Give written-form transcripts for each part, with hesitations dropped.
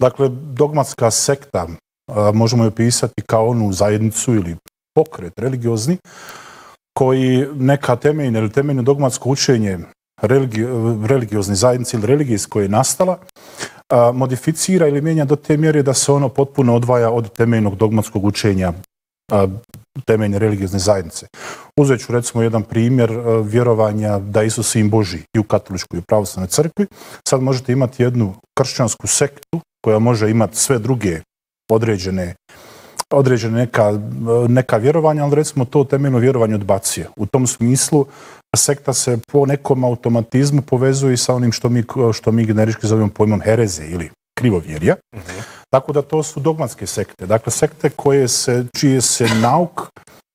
Dakle, dogmatska sekta možemo je opisati kao onu zajednicu ili pokret religiozni koji neka temeljna ili temeljno dogmatsko učenje religiozne zajednice ili religije iz koje je nastala modificira ili mijenja do te mjere da se ono potpuno odvaja od temeljnog dogmatskog učenja temeljne religiozne zajednice. Uzet ću recimo jedan primjer vjerovanja da je Isus sin Božji i u katoličkoj i u pravoslavnoj crkvi. Sad možete imati jednu kršćansku sektu koja može imati sve druge određene neka vjerovanja, ali recimo to temeljno vjerovanje odbacuje. U tom smislu sekta se po nekom automatizmu povezuje sa onim što mi generički zovemo pojmom hereze ili krivovjerja. Tako da to su dogmatske sekte. Dakle, sekte čiji se nauk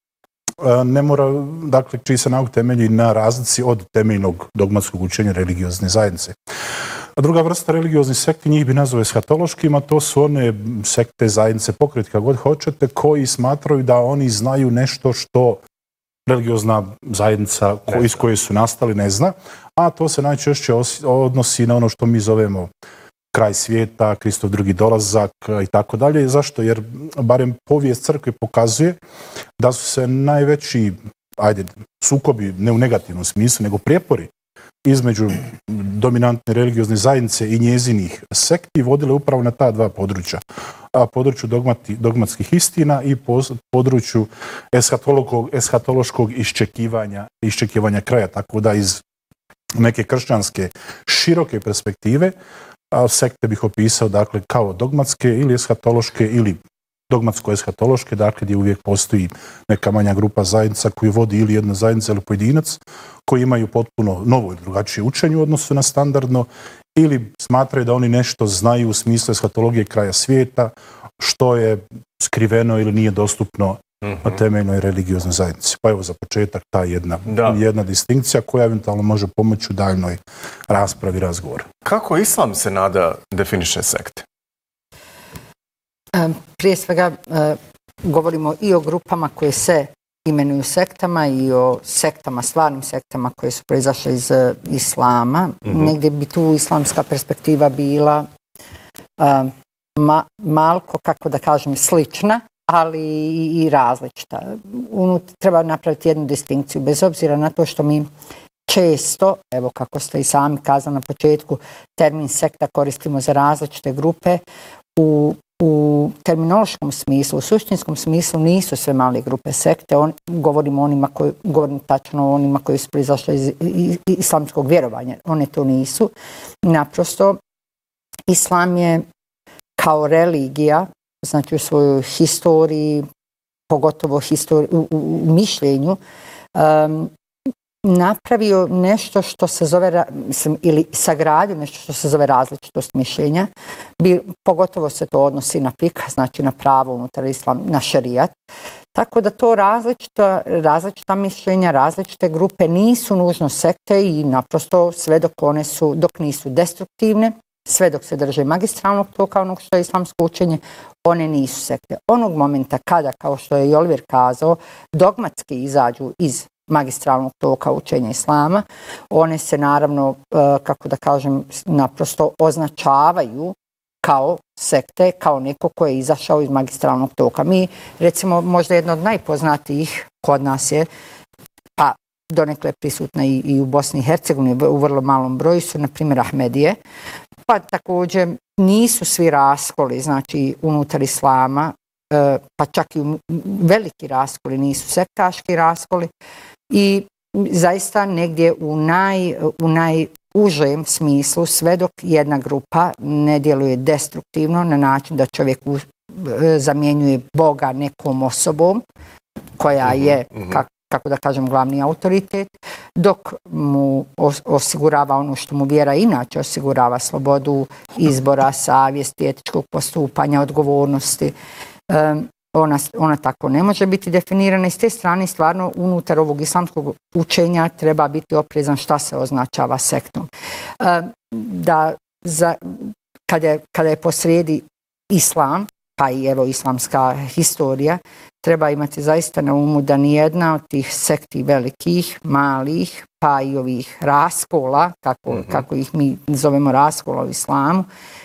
temelji na razlici od temeljnog dogmatskog učenja religiozne zajednice. A druga vrsta religioznih sekti, njih bi nazvao eshatološkima, to su one sekte, zajednice, pokreti, kako god hoćete, koji smatraju da oni znaju nešto što religiozna zajednica iz koje su nastali ne zna, a to se najčešće odnosi na ono što mi zovemo kraj svijeta, Kristov drugi dolazak i tako dalje. Zašto? Jer barem povijest crkve pokazuje da su se najveći sukobi, ne u negativnom smislu, nego prijepori između dominantne religiozne zajednice i njezinih sekti vodile upravo na ta dva područja. Području dogmatskih istina i području eshatološkog iščekivanja kraja. Tako da iz neke kršćanske široke perspektive sekte bih opisao dakle kao dogmatske ili eshatološke ili dogmatsko-eshatološke, dakle gdje uvijek postoji neka manja grupa zajednica koju vodi ili jedna zajednica ili pojedinac koji imaju potpuno novo i drugačije učenje u odnosu na standardno ili smatraju da oni nešto znaju u smislu eshatologije kraja svijeta što je skriveno ili nije dostupno na temeljnoj religioznoj zajednici. Pa evo za početak ta jedna distinkcija koja eventualno može pomoći u daljnoj raspravi i razgovoru. Kako islam se nada definiše sekte? Prije svega govorimo i o grupama koje se imenuju sektama i o sektama, stvarnim sektama koje su proizašle iz islama. Negdje bi tu islamska perspektiva bila malko, kako da kažem, slična, ali i različita. Treba napraviti jednu distinkciju, bez obzira na to što mi često, evo kako ste i sami kazali na početku, termin sekta koristimo za različite grupe. U terminološkom smislu, u suštinskom smislu nisu sve male grupe sekte. Govorim tačno o onima koji su proizašle iz islamskog vjerovanja. One to nisu. Naprosto, islam je kao religija, znači u svojoj historiji, pogotovo u mišljenju, napravio nešto što se zove, ili sagradio nešto što se zove različitost mišljenja. Pogotovo se to odnosi na fikh, znači na pravo unutar islam, na šerijat. Tako da to različita mišljenja, različite grupe nisu nužno sekte i naprosto sve dok nisu destruktivne, sve dok se drže magistralnog toka onog što je islamsko učenje, one nisu sekte. Onog momenta kada, kao što je i Oliver kazao, dogmatski izađu iz magistralnog toka učenja islama, one se naravno, kako da kažem, naprosto označavaju kao sekte, kao neko ko je izašao iz magistralnog toka. Mi, recimo, možda jedna od najpoznatijih kod nas je, pa donekle prisutna i u Bosni i Hercegovini u vrlo malom broju su, na primjer, Ahmedije, pa također nisu svi raskoli, znači unutar islama, pa čak i veliki raskoli nisu sektaški raskoli i zaista negdje u najužem smislu sve dok jedna grupa ne djeluje destruktivno na način da čovjek zamjenjuje Boga nekom osobom koja je, kako da kažem, glavni autoritet, dok mu osigurava ono što mu vjera inače osigurava, slobodu izbora, savjesti, etičkog postupanja, odgovornosti. Ona tako ne može biti definirana i s te strane stvarno unutar ovog islamskog učenja treba biti oprezan šta se označava sektom. Kada je posrijedi islam, pa i evo islamska historija, treba imati zaista na umu da nijedna od tih sekti velikih, malih, pa i ovih raskola, kako ih mi zovemo raskola u islamu,